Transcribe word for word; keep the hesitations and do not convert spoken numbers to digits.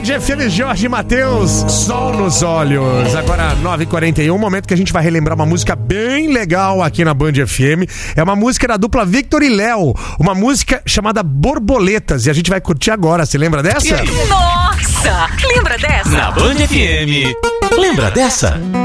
Band F M, Jorge Mateus, Sol nos Olhos. Agora nove e quarenta e um, momento que a gente vai relembrar uma música bem legal aqui na Band F M. É uma música da dupla Victor e Léo, uma música chamada Borboletas, e a gente vai curtir agora. Você lembra dessa? Nossa, lembra dessa? Na Band F M, lembra dessa?